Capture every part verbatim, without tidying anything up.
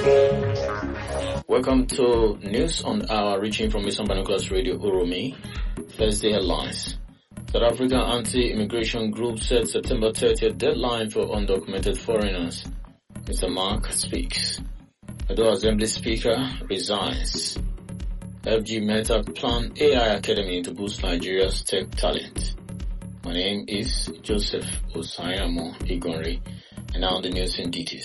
Welcome to News on Hour, reaching from Mission Binoculars Radio Uromi. Thursday headlines. South African anti-immigration group set September thirtieth deadline for undocumented foreigners. Mister Mark speaks. Edo Assembly Speaker resigns. F G Meta plan A I Academy to boost Nigeria's tech talent. My name is Joseph Osayamo Igonri, and now the news in details.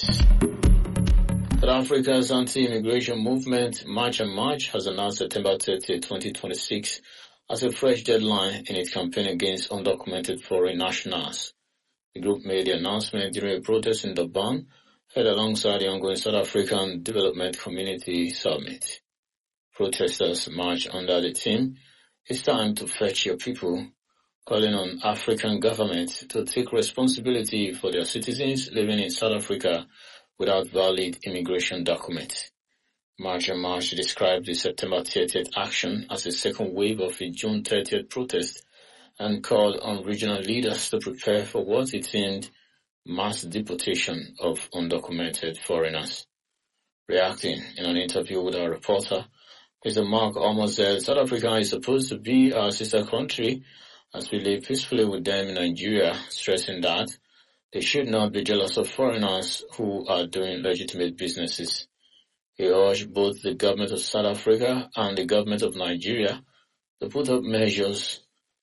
South Africa's anti-immigration movement, March and March, has announced September thirtieth, twenty twenty-six as a fresh deadline in its campaign against undocumented foreign nationals. The group made the announcement during a protest in Durban, held alongside the ongoing South African Development Community Summit. Protesters marched under the theme, "It's time to fetch your people," calling on African governments to take responsibility for their citizens living in South Africa without valid immigration documents. March and March described the September thirtieth action as a second wave of the June thirtieth protest and called on regional leaders to prepare for what it deemed mass deportation of undocumented foreigners. Reacting in an interview with our reporter, Mister Mark almost said South Africa is supposed to be our sister country as we live peacefully with them in Nigeria, stressing that they should not be jealous of foreigners who are doing legitimate businesses. He urged both the government of South Africa and the government of Nigeria to put up measures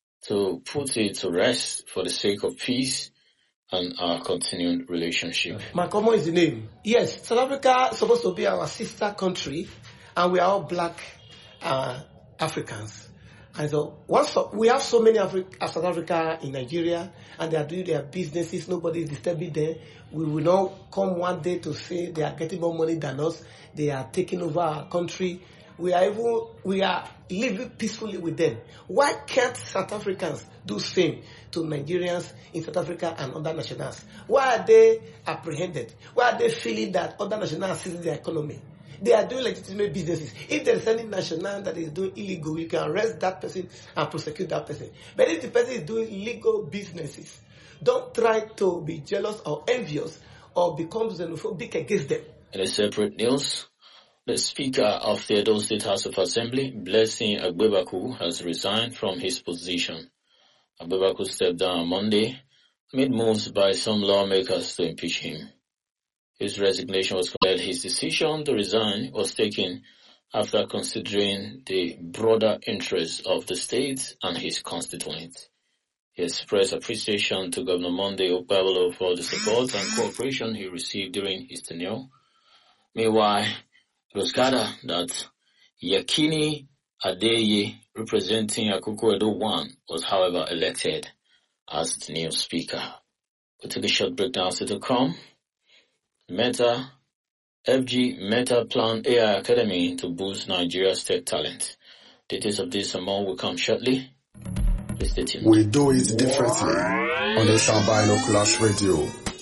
to put it to rest for the sake of peace and our continued relationship. Makomo is the name. Yes, South Africa is supposed to be our sister country, and we are all black uh, Africans. And so once we have so many Afri- South Africa in Nigeria, and they are doing their businesses, nobody is disturbing them. We will not come one day to say they are getting more money than us. They are taking over our country. We are even, we are living peacefully with them. Why can't South Africans do same to Nigerians in South Africa and other nationals? Why are they apprehended? Why are they feeling that other nationals are seizing their economy? They are doing legitimate businesses. If there is any national that is doing illegal, you can arrest that person and prosecute that person. But if the person is doing legal businesses, don't try to be jealous or envious or become xenophobic against them. In a separate news, the Speaker of the Edo State House of Assembly, Blessing Agbebaku, has resigned from his position. Agbebaku stepped down on Monday amid moves by some lawmakers to impeach him. His resignation was called. His decision to resign was taken after considering the broader interests of the state and his constituents. He expressed appreciation to Governor Monday Okpebholo for the support and cooperation he received during his tenure. Meanwhile, it was gathered that Yakini Adeye, representing Akoko Edo one, was however elected as the new speaker. We'll take a short break now to come. Meta, F G Meta plan A I Academy to boost Nigeria's tech talent. Details of this and more will come shortly. Please stay tuned. We do it differently on the Sound Binoculars Radio.